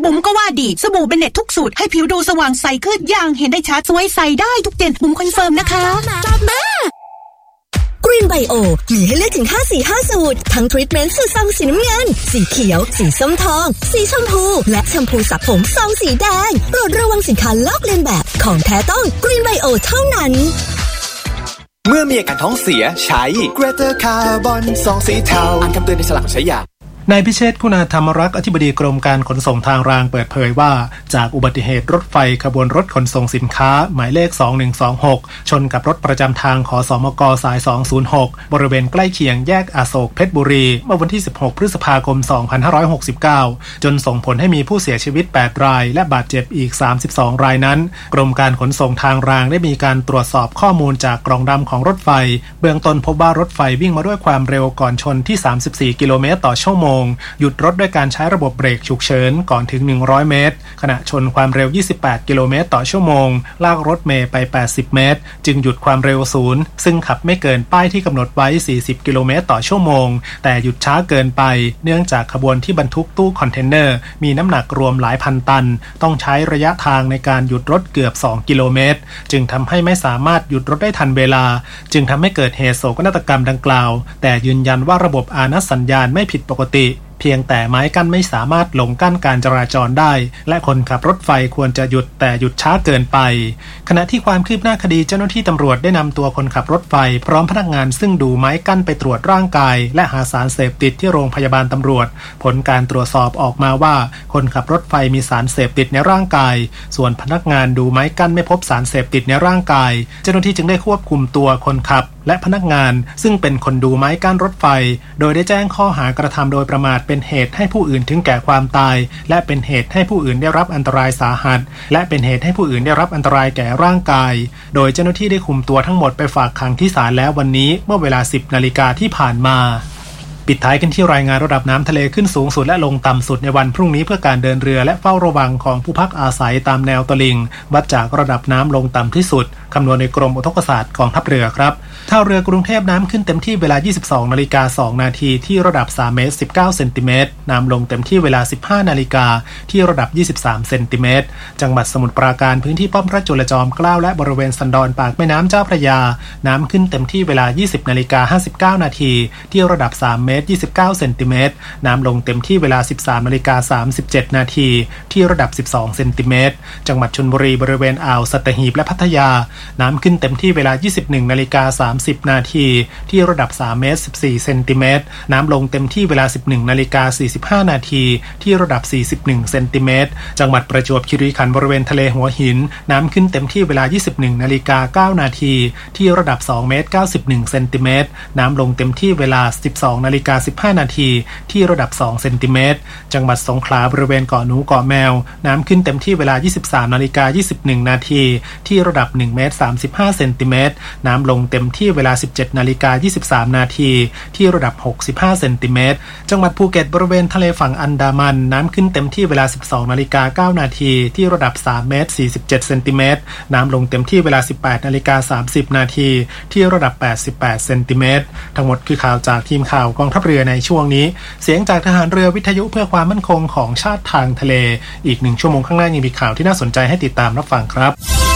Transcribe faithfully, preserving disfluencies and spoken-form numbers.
บุ๋มก็ว่าดีสบู่เบเน็ตทุกสูตรให้ผิวดูสว่างใสขึ้นอย่างเห็นได้ชัดสวยใสได้ทุกเดือนบุ๋มคอนเฟิร์มนะคะตอบมากรีนไบโอมีให้เลือกถึงห้าสีห้าสูตรทั้งทรีทเมนต์สูตรซองสีน้ำเงินสีเขียวสีส้มทองสีชมพูและแชมพูสระผมซองสีแดงโปรดระวังสินค้าลอกเลียนแบบของแท้ต้องกรีนไบโอเท่านั้นเมื่อมีอาการท้องเสียใช้ Greater Carbon ซองสีเทาอ่านคำเตือนในฉลากใช้ยานายพิเชษฐ์คุณาธรรมรักษ์อธิบดีกรมการขนส่งทางรางเปิดเผยว่าจากอุบัติเหตุรถไฟขบวนรถขนส่งสินค้าหมายเลขสองหนึ่งสองหกชนกับรถประจำทางขสมกสายสองศูนย์หกบริเวณใกล้เคียงแยกอโศกเพชรบุรีเมื่อวันที่สิบหกพฤษภาคมสองพันห้าร้อยหกสิบเก้าจนส่งผลให้มีผู้เสียชีวิตแปดรายและบาดเจ็บอีกสามสิบสองรายนั้นกรมการขนส่งทางรางได้มีการตรวจสอบข้อมูลจากกล่องดำของรถไฟเบื้องต้นพบว่ารถไฟวิ่งมาด้วยความเร็วก่อนชนที่สามสิบสี่กิโลเมตรต่อชั่วโมงหยุดรถด้วยการใช้ระบบเบรกฉุกเฉินก่อนถึงหนึ่งร้อยเมตรขณะชนความเร็วยี่สิบแปดกิโลเมตรต่อชั่วโมงลากรถเมล์ไปแปดสิบเมตรจึงหยุดความเร็วศูนย์ซึ่งขับไม่เกินป้ายที่กำหนดไว้สี่สิบกิโลเมตรต่อชั่วโมงแต่หยุดช้าเกินไปเนื่องจากขบวนที่บรรทุกตู้คอนเทนเนอร์มีน้ำหนักรวมหลายพันตันต้องใช้ระยะทางในการหยุดรถเกือบสองกิโลเมตรจึงทำให้ไม่สามารถหยุดรถได้ทันเวลาจึงทำให้เกิดเหตุโศกนาฏกรรมดังกล่าวแต่ยืนยันว่าระบบอานัสสัญญาณไม่ผิดปกติเพียงแต่ไม้กั้นไม่สามารถลงกั้นการจราจรได้และคนขับรถไฟควรจะหยุดแต่หยุดช้าเกินไปขณะที่ความคืบหน้าคดีเจ้าหน้าที่ตำรวจได้นำตัวคนขับรถไฟพร้อมพนักงานซึ่งดูไม้กั้นไปตรวจร่างกายและหาสารเสพติดที่โรงพยาบาลตำรวจผลการตรวจสอบออกมาว่าคนขับรถไฟมีสารเสพติดในร่างกายส่วนพนักงานดูไม้กั้นไม่พบสารเสพติดในร่างกายเจ้าหน้าที่จึงได้ควบคุมตัวคนขับและพนักงานซึ่งเป็นคนดูไม้กั้นรถไฟโดยได้แจ้งข้อหากระทำโดยประมาทเป็นเหตุให้ผู้อื่นถึงแก่ความตายและเป็นเหตุให้ผู้อื่นได้รับอันตรายสาหัสและเป็นเหตุให้ผู้อื่นได้รับอันตรายแก่ร่างกายโดยเจ้าหน้าที่ได้คุมตัวทั้งหมดไปฝากขังที่ศาลแล้ววันนี้เมื่อเวลา สิบนาฬิกาที่ผ่านมาปิดท้ายกันที่รายงานระดับน้ำทะเลขึ้นสูงสุดและลงต่ำสุดในวันพรุ่งนี้เพื่อการเดินเรือและเฝ้าระวังของผู้พักอาศัยตามแนวตลิ่งวัดจากระดับน้ำลงต่ำที่สุดคำนวณในกรมอุทกศาสตร์กองทัพเรือครับท่าเรือกรุงเทพน้ำขึ้นเต็มที่เวลา ยี่สิบสองนาฬิกาสองนาทีที่ระดับสามเมตรสิบเก้าเซนติเมตรน้ำลงเต็มที่เวลา สิบห้านาฬิกาที่ระดับยี่สิบสามเซนติเมตรจังหวัดสมุทรปราการพื้นที่ป้อมพระจุลจอมเกล้าและบริเวณสันดอนปากแม่น้ำเจ้าพระยาน้ำขึ้นเต็มที่เวลา ยี่สิบนาฬิกาห้าสิบเก้านาทีที่ระดับสามเมตรยี่สิบเก้าเซนติเมตรน้ำลงเต็มที่เวลา สิบสามนาฬิกาสามสิบเจ็ดนาทีที่ระดับสิบสองเซนติเมตรจังหวัดชลบุรีบริเวณอ่าวสัตหีบและพัทยาน้ำขึ้นเต็มที่เวลา ยี่สิบเอ็ดนาฬิกาสามสิบนาทีที่ระดับสามเมตรสิบสี่เซนติเมตรน้ำลงเต็มที่เวลา สิบเอ็ดนาฬิกาสี่สิบห้านาทีที่ระดับสี่สิบเอ็ดเซนติเมตรจังหวัดประจวบคีรีขันธ์บริเวณทะเลหัวหินน้ำขึ้นเต็มที่เวลา ยี่สิบเอ็ดนาฬิกาเก้านาทีที่ระดับสองเมตรเก้าสิบเอ็ดเซนติเมตรน้ำลงเต็มที่เวลา สิบสองนาฬิกาสิบห้านาทีที่ระดับสองเซนติเมตรจังหวัดสงขลาบริเวณเกาะหนูเกาะแมวน้ำขึ้นเต็มที่เวลา ยี่สิบสามนาฬิกายี่สิบเอ็ดนาทีที่ระดับหนึ่งเมตรสามสิบห้าเซนติเมตรน้ำลงเต็มที่เวลา สิบเจ็ดนาฬิกายี่สิบสามนาทีที่ระดับหกสิบห้าเซนติเมตรจังหวัดภูเก็ตบริเวณทะเลฝั่งอันดามันน้ำขึ้นเต็มที่เวลา สิบสองนาฬิกาเก้านาทีที่ระดับสามเมตรสี่สิบเจ็ดเซนติเมตรน้ำลงเต็มที่เวลา สิบแปดนาฬิกาสามสิบนาทีที่ระดับแปดสิบแปดเซนติเมตรทั้งหมดคือข่าวจากทีมข่าวกองทัพเรือในช่วงนี้เสียงจากทหารเรือวิทยุเพื่อความมั่นคงของชาติทางทะเลอีกหนึ่งชั่วโมงข้างหน้ายังมีข่าวที่น่าสนใจให้ติดตามรับฟังครับ